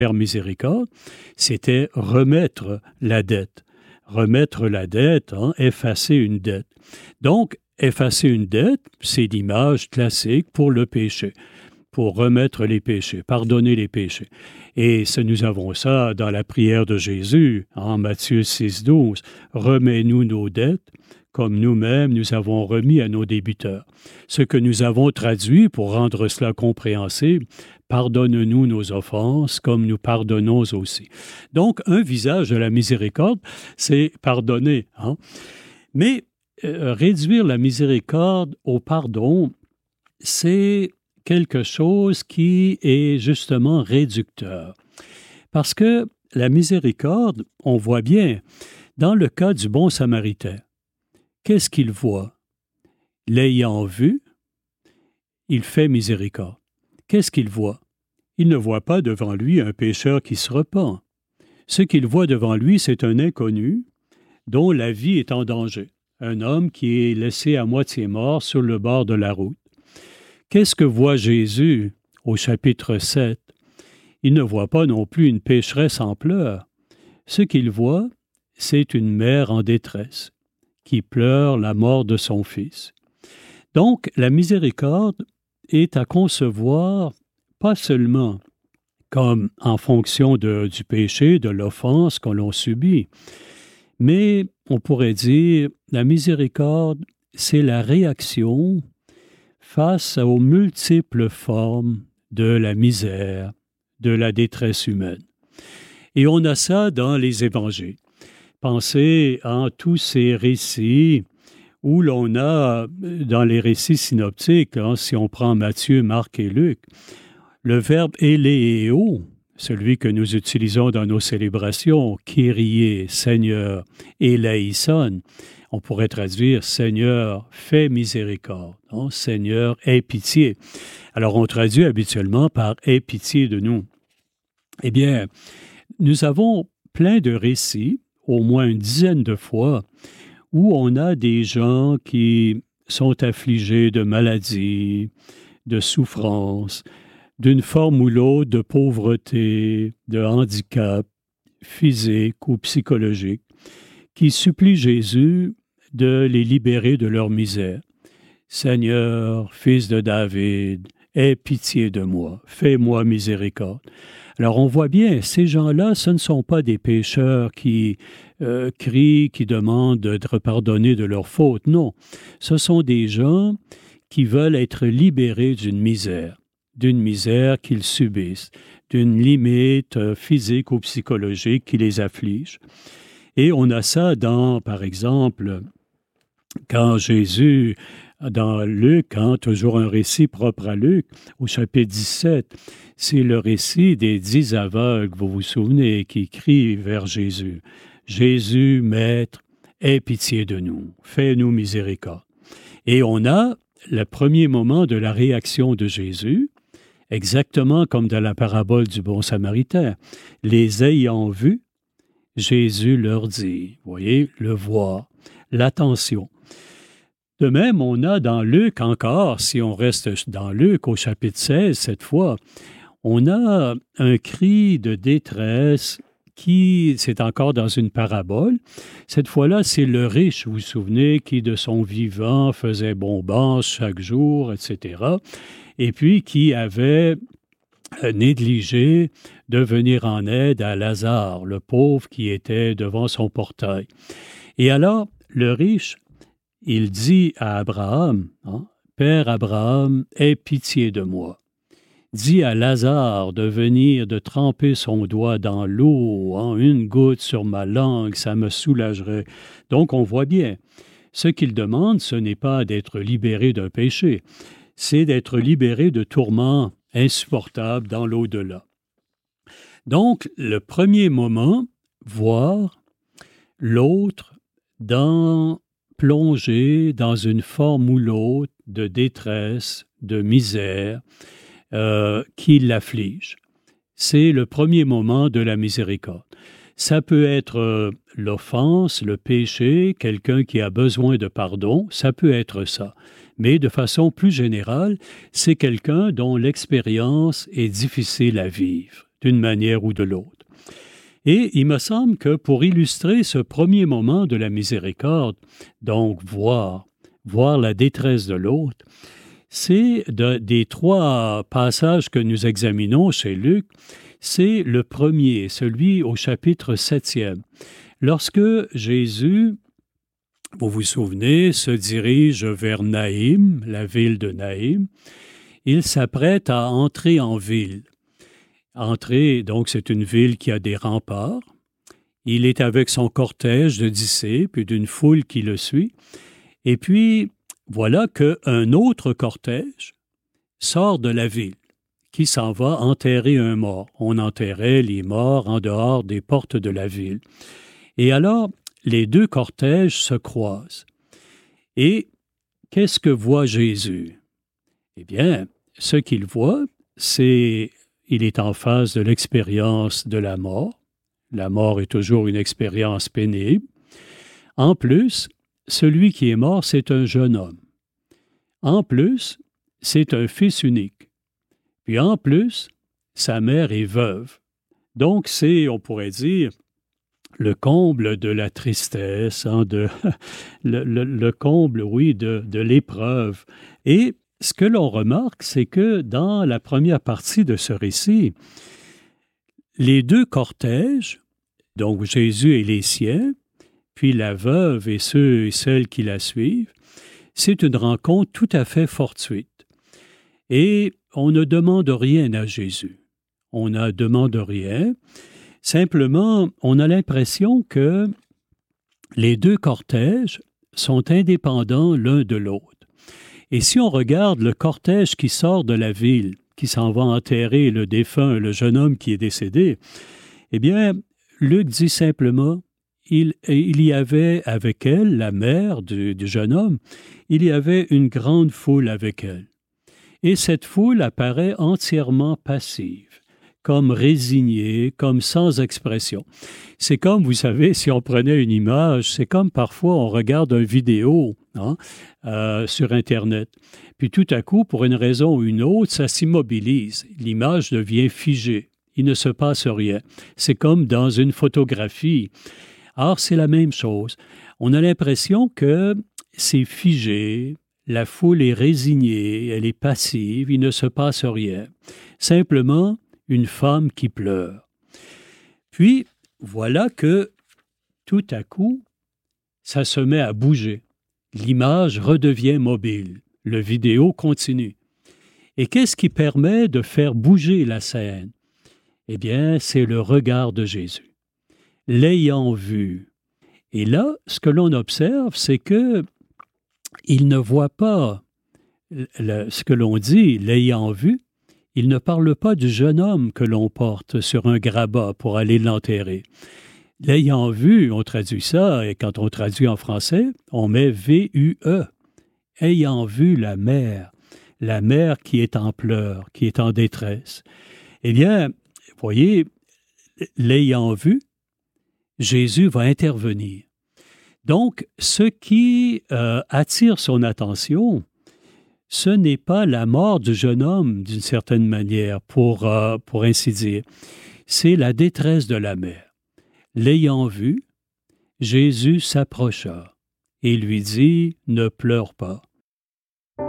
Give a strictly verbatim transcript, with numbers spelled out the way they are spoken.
faire miséricorde, c'était remettre la dette. Remettre la dette, hein, effacer une dette. Donc, effacer une dette, c'est l'image classique pour le péché, pour remettre les péchés, pardonner les péchés. Et ça, nous avons ça dans la prière de Jésus, en Matthieu six, douze. « Remets-nous nos dettes, comme nous-mêmes nous avons remis à nos débiteurs. » Ce que nous avons traduit pour rendre cela compréhensible, « Pardonne-nous nos offenses, comme nous pardonnons aussi. » Donc, un visage de la miséricorde, c'est pardonner. Hein? Mais euh, réduire la miséricorde au pardon, c'est quelque chose qui est justement réducteur. Parce que la miséricorde, on voit bien, dans le cas du bon Samaritain, qu'est-ce qu'il voit? L'ayant vu, il fait miséricorde. Qu'est-ce qu'il voit? Il ne voit pas devant lui un pécheur qui se repent. Ce qu'il voit devant lui, c'est un inconnu dont la vie est en danger. Un homme qui est laissé à moitié mort sur le bord de la route. Qu'est-ce que voit Jésus au chapitre sept? Il ne voit pas non plus une pécheresse en pleurs. Ce qu'il voit, c'est une mère en détresse qui pleure la mort de son fils. Donc, la miséricorde est à concevoir pas seulement comme en fonction de, du péché, de l'offense que l'on subit, mais on pourrait dire la miséricorde, c'est la réaction face aux multiples formes de la misère, de la détresse humaine. Et on a ça dans les évangiles. Pensez à tous ces récits où l'on a, dans les récits synoptiques, hein, si on prend Matthieu, Marc et Luc, le verbe « éléo », celui que nous utilisons dans nos célébrations, « Kyrie », Seigneur, « éleison », on pourrait traduire « Seigneur, fais miséricorde hein, »,« Seigneur, aie pitié ». Alors, on traduit habituellement par « aie pitié de nous ». Eh bien, nous avons plein de récits, au moins une dizaine de fois, où on a des gens qui sont affligés de maladies, de souffrances, d'une forme ou l'autre de pauvreté, de handicap physique ou psychologique, qui supplient Jésus de les libérer de leur misère. « Seigneur, fils de David, aie pitié de moi, fais-moi miséricorde. » Alors on voit bien, ces gens-là, ce ne sont pas des pécheurs qui euh, crient, qui demandent d'être pardonnés de leurs fautes, non. Ce sont des gens qui veulent être libérés d'une misère, d'une misère qu'ils subissent, d'une limite euh, physique ou psychologique qui les afflige. Et on a ça dans, par exemple, quand Jésus, dans Luc, hein, toujours un récit propre à Luc, au chapitre dix-sept, c'est le récit des dix aveugles, vous vous souvenez, qui crient vers Jésus. « Jésus, Maître, aie pitié de nous, fais-nous miséricorde. » Et on a le premier moment de la réaction de Jésus, exactement comme dans la parabole du bon Samaritain. Les ayant vus, Jésus leur dit, vous voyez, le voir, l'attention. De même, on a dans Luc encore, si on reste dans Luc au chapitre seize, cette fois, on a un cri de détresse qui, c'est encore dans une parabole. Cette fois-là, c'est le riche, vous vous souvenez, qui de son vivant faisait bombance chaque jour, et cetera, et puis qui avait négligé de venir en aide à Lazare, le pauvre qui était devant son portail. Et alors, le riche, il dit à Abraham, hein, « Père Abraham, aie pitié de moi. » Dis à Lazare de venir, de tremper son doigt dans l'eau, hein, une goutte sur ma langue, ça me soulagerait. Donc, on voit bien, ce qu'il demande, ce n'est pas d'être libéré d'un péché, c'est d'être libéré de tourments insupportables dans l'au-delà. Donc, le premier moment, voir l'autre dans, plongé dans une forme ou l'autre de détresse, de misère, Euh, qui l'afflige. C'est le premier moment de la miséricorde. Ça peut être euh, l'offense, le péché, quelqu'un qui a besoin de pardon, ça peut être ça. Mais de façon plus générale, c'est quelqu'un dont l'expérience est difficile à vivre, d'une manière ou de l'autre. Et il me semble que pour illustrer ce premier moment de la miséricorde, donc voir, voir la détresse de l'autre, c'est de, des trois passages que nous examinons chez Luc, c'est le premier, celui au chapitre septième. Lorsque Jésus, vous vous souvenez, se dirige vers Naïm, la ville de Naïm, il s'apprête à entrer en ville. Entrer, donc c'est une ville qui a des remparts. Il est avec son cortège de disciples et d'une foule qui le suit. Et puis, voilà qu'un autre cortège sort de la ville, qui s'en va enterrer un mort. On enterrait les morts en dehors des portes de la ville. Et alors, les deux cortèges se croisent. Et qu'est-ce que voit Jésus? Eh bien, ce qu'il voit, c'est il est en face de l'expérience de la mort. La mort est toujours une expérience pénible. En plus, celui qui est mort, c'est un jeune homme. En plus, c'est un fils unique. Puis en plus, sa mère est veuve. Donc, c'est, on pourrait dire, le comble de la tristesse, hein, de, le, le, le comble, oui, de, de l'épreuve. Et ce que l'on remarque, c'est que dans la première partie de ce récit, les deux cortèges, donc Jésus et les siens, puis la veuve et ceux et celles qui la suivent, c'est une rencontre tout à fait fortuite. Et on ne demande rien à Jésus. On ne demande rien. Simplement, on a l'impression que les deux cortèges sont indépendants l'un de l'autre. Et si on regarde le cortège qui sort de la ville, qui s'en va enterrer le défunt, le jeune homme qui est décédé, eh bien, Luc dit simplement, il, il y avait avec elle, la mère du, du jeune homme, il y avait une grande foule avec elle. Et cette foule apparaît entièrement passive, comme résignée, comme sans expression. C'est comme, vous savez, si on prenait une image, c'est comme parfois on regarde une vidéo hein, euh, sur Internet. Puis tout à coup, pour une raison ou une autre, ça s'immobilise. L'image devient figée. Il ne se passe rien. C'est comme dans une photographie. Or, c'est la même chose. On a l'impression que c'est figé, la foule est résignée, elle est passive, il ne se passe rien. Simplement, une femme qui pleure. Puis, voilà que, tout à coup, ça se met à bouger. L'image redevient mobile. Le vidéo continue. Et qu'est-ce qui permet de faire bouger la scène? Eh bien, c'est le regard de Jésus. L'ayant vu. Et là, ce que l'on observe, c'est que il ne voit pas le, ce que l'on dit, l'ayant vu, il ne parle pas du jeune homme que l'on porte sur un grabat pour aller l'enterrer. L'ayant vu, on traduit ça, et quand on traduit en français, on met V U E. Ayant vu la mère, la mère qui est en pleurs, qui est en détresse. Eh bien, vous voyez, l'ayant vu, Jésus va intervenir. Donc, ce qui euh, attire son attention, ce n'est pas la mort du jeune homme, d'une certaine manière, pour, euh, pour ainsi dire. C'est la détresse de la mère. L'ayant vu, Jésus s'approcha et lui dit « Ne pleure pas ».